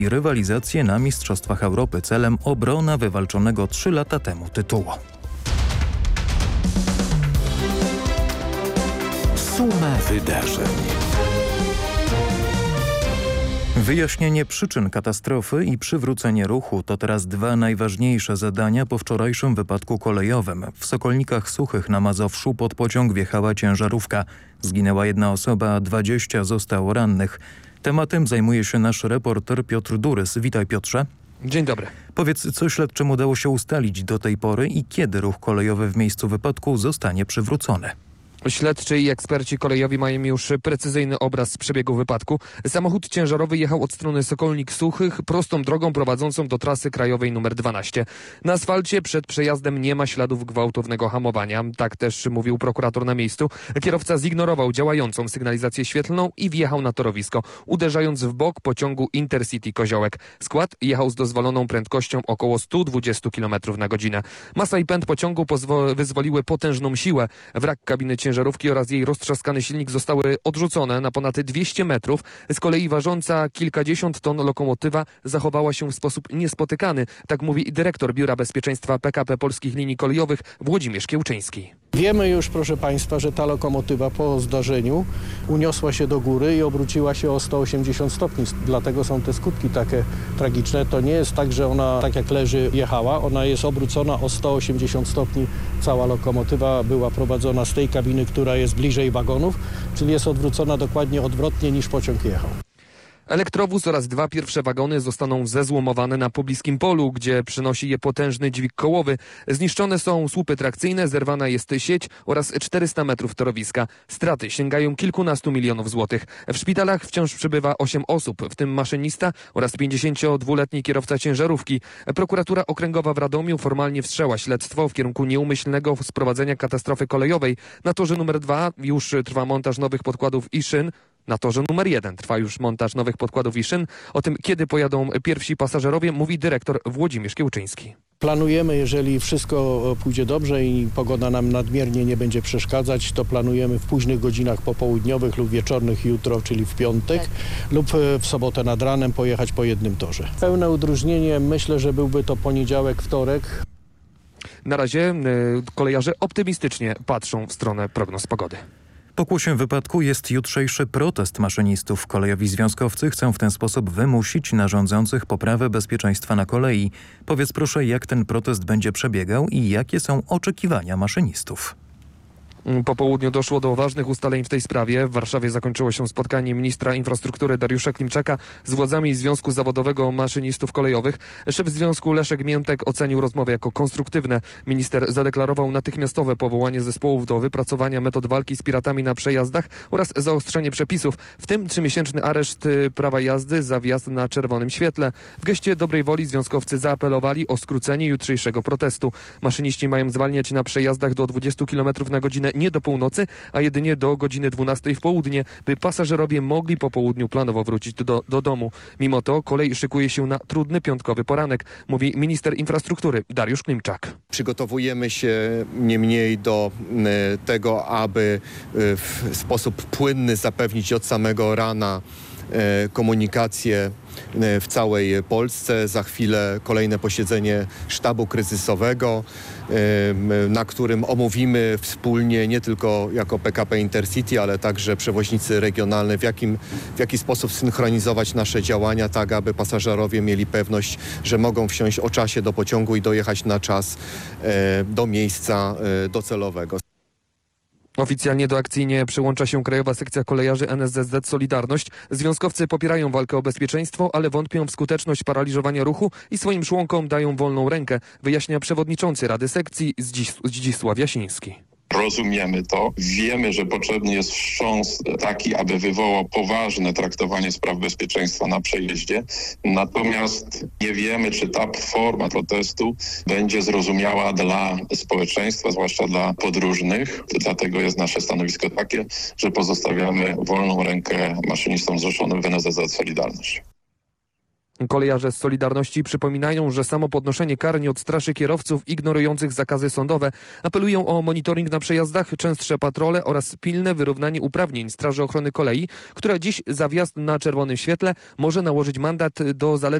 i rywalizację na Mistrzostwach Europy celem obrona wywalczonego 3 lata temu tytułu. Suma wydarzeń. Wyjaśnienie przyczyn katastrofy i przywrócenie ruchu to teraz 2 najważniejsze zadania po wczorajszym wypadku kolejowym. W Sokolnikach Suchych na Mazowszu pod pociąg wjechała ciężarówka. Zginęła 1 osoba, a 20 zostało rannych. Tematem zajmuje się nasz reporter Piotr Durys. Witaj, Piotrze. Dzień dobry. Powiedz, co śledczym udało się ustalić do tej pory i kiedy ruch kolejowy w miejscu wypadku zostanie przywrócony? Śledczy i eksperci kolejowi mają już precyzyjny obraz przebiegu wypadku. Samochód ciężarowy jechał od strony Sokolnik Suchych prostą drogą prowadzącą do trasy krajowej nr 12. Na asfalcie przed przejazdem nie ma śladów gwałtownego hamowania. Tak też mówił prokurator na miejscu. Kierowca zignorował działającą sygnalizację świetlną i wjechał na torowisko, uderzając w bok pociągu Intercity Koziołek. Skład jechał z dozwoloną prędkością około 120 km na godzinę. Masa i pęd pociągu wyzwoliły potężną siłę. Wrak kabiny ciężarówki oraz jej roztrzaskany silnik zostały odrzucone na ponad 200 metrów. Z kolei ważąca kilkadziesiąt ton lokomotywa zachowała się w sposób niespotykany. Tak mówi dyrektor Biura Bezpieczeństwa PKP Polskich Linii Kolejowych Włodzimierz Kiełczyński. Wiemy już, proszę Państwa, że ta lokomotywa po zdarzeniu uniosła się do góry i obróciła się o 180 stopni. Dlatego są te skutki takie tragiczne. To nie jest tak, że ona tak jak leży jechała. Ona jest obrócona o 180 stopni. Cała lokomotywa była prowadzona z tej kabiny, która jest bliżej wagonów, czyli jest odwrócona dokładnie odwrotnie niż pociąg jechał. Elektrowóz oraz 2 pierwsze wagony zostaną zezłomowane na pobliskim polu, gdzie przynosi je potężny dźwig kołowy. Zniszczone są słupy trakcyjne, zerwana jest sieć oraz 400 metrów torowiska. Straty sięgają kilkunastu milionów złotych. W szpitalach wciąż przebywa 8 osób, w tym maszynista oraz 52-letni kierowca ciężarówki. Prokuratura Okręgowa w Radomiu formalnie wszczęła śledztwo w kierunku nieumyślnego sprowadzenia katastrofy kolejowej. Na torze numer 2 już trwa montaż nowych podkładów i szyn. Na torze numer 1 trwa już montaż nowych podkładów i szyn. O tym, kiedy pojadą pierwsi pasażerowie, mówi dyrektor Włodzimierz Kiełczyński. Planujemy, jeżeli wszystko pójdzie dobrze i pogoda nam nadmiernie nie będzie przeszkadzać, to planujemy w późnych godzinach popołudniowych lub wieczornych jutro, czyli w piątek, lub w sobotę nad ranem pojechać po jednym torze. Pełne udróżnienie, myślę, że byłby to poniedziałek, wtorek. Na razie kolejarze optymistycznie patrzą w stronę prognoz pogody. Pokłosiem wypadku jest jutrzejszy protest maszynistów. Kolejowi związkowcy chcą w ten sposób wymusić na rządzących poprawę bezpieczeństwa na kolei. Powiedz proszę, jak ten protest będzie przebiegał i jakie są oczekiwania maszynistów. Po południu doszło do ważnych ustaleń w tej sprawie. W Warszawie zakończyło się spotkanie ministra infrastruktury Dariusza Klimczaka z władzami Związku Zawodowego Maszynistów Kolejowych. Szef związku Leszek Miętek ocenił rozmowy jako konstruktywne. Minister zadeklarował natychmiastowe powołanie zespołów do wypracowania metod walki z piratami na przejazdach oraz zaostrzenie przepisów, w tym 3-miesięczny areszt prawa jazdy za wjazd na czerwonym świetle. W geście dobrej woli związkowcy zaapelowali o skrócenie jutrzejszego protestu. Maszyniści mają zwalniać na przejazdach do 20 km na godzinę nie do północy, a jedynie do godziny 12 w południe, by pasażerowie mogli po południu planowo wrócić do domu. Mimo to kolej szykuje się na trudny piątkowy poranek, mówi minister infrastruktury Dariusz Klimczak. Przygotowujemy się niemniej do tego, aby w sposób płynny zapewnić od samego rana komunikację w całej Polsce. Za chwilę kolejne posiedzenie sztabu kryzysowego, na którym omówimy wspólnie nie tylko jako PKP Intercity, ale także przewoźnicy regionalni, w jaki sposób synchronizować nasze działania, tak aby pasażerowie mieli pewność, że mogą wsiąść o czasie do pociągu i dojechać na czas do miejsca docelowego. Oficjalnie do akcji nie przyłącza się Krajowa Sekcja Kolejarzy NSZZ Solidarność. Związkowcy popierają walkę o bezpieczeństwo, ale wątpią w skuteczność paraliżowania ruchu i swoim członkom dają wolną rękę, wyjaśnia przewodniczący Rady Sekcji Zdzisław Jasiński. Rozumiemy to. Wiemy, że potrzebny jest wstrząs taki, aby wywołał poważne traktowanie spraw bezpieczeństwa na przejeździe. Natomiast nie wiemy, czy ta forma protestu będzie zrozumiała dla społeczeństwa, zwłaszcza dla podróżnych. Dlatego jest nasze stanowisko takie, że pozostawiamy wolną rękę maszynistom zrzeszonym w NSZZ Solidarność. Kolejarze z Solidarności przypominają, że samo podnoszenie kar nie odstraszy kierowców ignorujących zakazy sądowe. Apelują o monitoring na przejazdach, częstsze patrole oraz pilne wyrównanie uprawnień Straży Ochrony Kolei, która dziś za wjazd na czerwonym świetle może nałożyć mandat do zaledwie